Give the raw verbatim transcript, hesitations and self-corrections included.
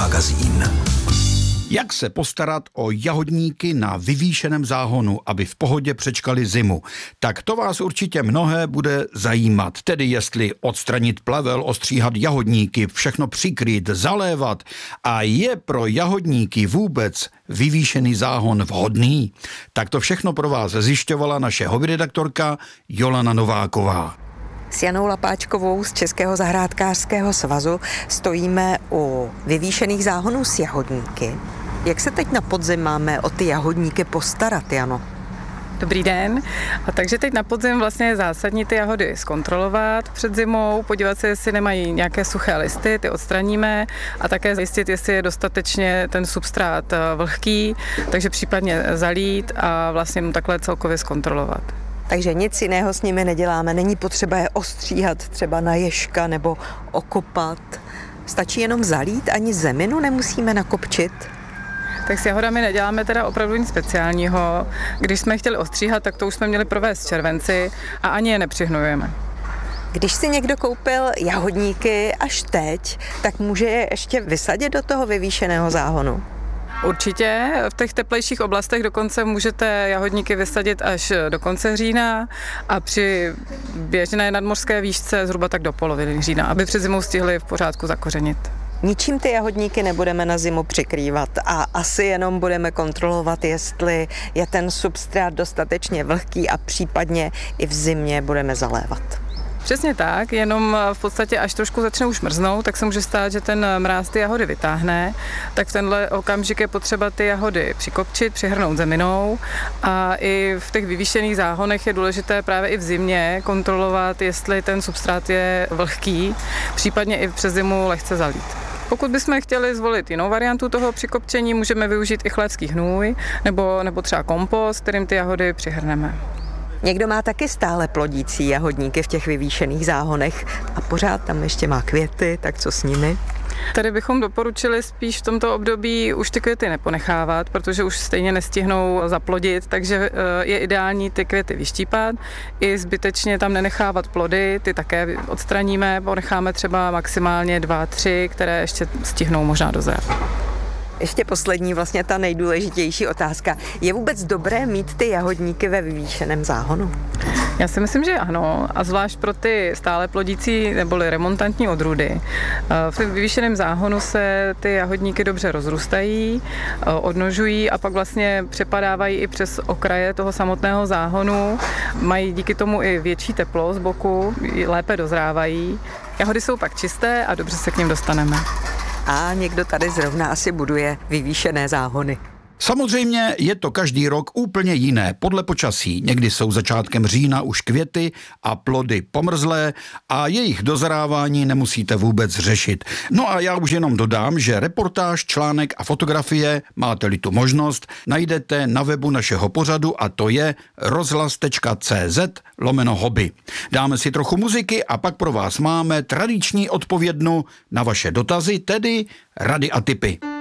magazín. Jak se postarat o jahodníky na vyvýšeném záhonu, aby v pohodě přečkali zimu? Tak to vás určitě mnohé bude zajímat. Tedy jestli odstranit plevel, ostříhat jahodníky, všechno přikrýt, zalévat. A je pro jahodníky vůbec vyvýšený záhon vhodný? Tak to všechno pro vás zjišťovala naše hobbyredaktorka Jolana Nováková. S Janou Lapáčkovou z Českého zahrádkářského svazu stojíme u vyvýšených záhonů s jahodníky. Jak se teď na podzim máme o ty jahodníky postarat, Jano? Dobrý den. A takže teď na podzim vlastně je zásadní ty jahody zkontrolovat před zimou, podívat se, jestli nemají nějaké suché listy, ty odstraníme a také zjistit, jestli je dostatečně ten substrát vlhký, takže případně zalít a vlastně mu takhle celkově zkontrolovat. Takže nic jiného s nimi neděláme, není potřeba je ostříhat třeba na ježka nebo okopat. Stačí jenom zalít, ani zeminu nemusíme nakopčit. Tak s jahodami neděláme teda opravdu nic speciálního. Když jsme chtěli ostříhat, tak to už jsme měli provést v červenci a ani je nepřihnujeme. Když si někdo koupil jahodníky až teď, tak může je ještě vysadit do toho vyvýšeného záhonu? Určitě. V těch teplejších oblastech dokonce můžete jahodníky vysadit až do konce října a při běžné nadmořské výšce zhruba tak do poloviny října, aby před zimou stihli v pořádku zakořenit. Ničím ty jahodníky nebudeme na zimu přikrývat a asi jenom budeme kontrolovat, jestli je ten substrát dostatečně vlhký a případně i v zimě budeme zalévat. Přesně tak, jenom v podstatě až trošku začne už mrznout, tak se může stát, že ten mráz ty jahody vytáhne, tak v tenhle okamžik je potřeba ty jahody přikopčit, přihrnout zeminou a i v těch vyvýšených záhonech je důležité právě i v zimě kontrolovat, jestli ten substrát je vlhký, případně i přes zimu lehce zalít. Pokud bychom chtěli zvolit jinou variantu toho přikopčení, můžeme využít i chlévský hnůj nebo, nebo třeba kompost, kterým ty jahody přihrneme. Někdo má taky stále plodící jahodníky v těch vyvýšených záhonech a pořád tam ještě má květy, tak co s nimi? Tady bychom doporučili spíš v tomto období už ty květy neponechávat, protože už stejně nestihnou zaplodit, takže je ideální ty květy vyštípat i zbytečně tam nenechávat plody, ty také odstraníme, ponecháme třeba maximálně dva, tři, které ještě stihnou možná dozrát. Ještě poslední, vlastně ta nejdůležitější otázka. Je vůbec dobré mít ty jahodníky ve vyvýšeném záhonu? Já si myslím, že ano, a zvlášť pro ty stále plodící neboli remontantní odrůdy. V vyvýšeném záhonu se ty jahodníky dobře rozrůstají, odnožují a pak vlastně přepadávají i přes okraje toho samotného záhonu. Mají díky tomu i větší teplo z boku, lépe dozrávají. Jahody jsou pak čisté a dobře se k nim dostaneme. A někdo tady zrovna asi buduje vyvýšené záhony. Samozřejmě je to každý rok úplně jiné podle počasí. Někdy jsou začátkem října už květy a plody pomrzlé a jejich dozrávání nemusíte vůbec řešit. No a já už jenom dodám, že reportáž, článek a fotografie, máte-li tu možnost, najdete na webu našeho pořadu a to je rozhlas tečka cé zet lomeno hobby. Dáme si trochu muziky a pak pro vás máme tradiční odpovědnu na vaše dotazy, tedy rady a tipy.